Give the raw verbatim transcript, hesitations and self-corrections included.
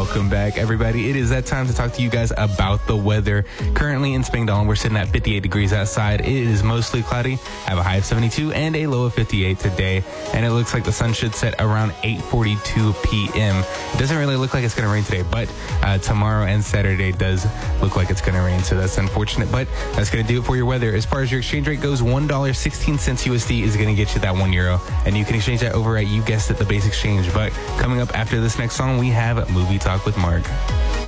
Welcome back, everybody. It is that time to talk to you guys about the weather. Currently in Spangdahlem, we're sitting at fifty-eight degrees outside. It is mostly cloudy. I have a high of seventy-two and a low of fifty-eight today. And it looks like the sun should set around eight forty-two p.m. It doesn't really look like it's going to rain today, but uh, tomorrow and Saturday does look like it's going to rain. So that's unfortunate, but that's going to do it for your weather. As far as your exchange rate goes, one dollar and sixteen cents U S D is going to get you that one euro. And you can exchange that over at, you guessed it, the Base Exchange. But coming up after this next song, we have Movie Talk with Mark.